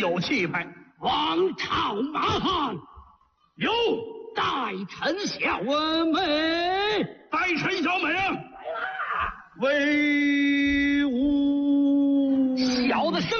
有气派。 王朝马汉， 有代臣小美， 代臣小美啊， 来啦！ 威武！ 小的生